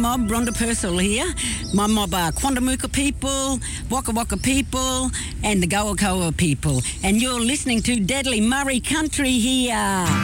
mob, Rhonda Purcell here. My mob are Quandamooka people, Waka Waka people, and the Goakoa people. And you're listening to Deadly Murray Country here.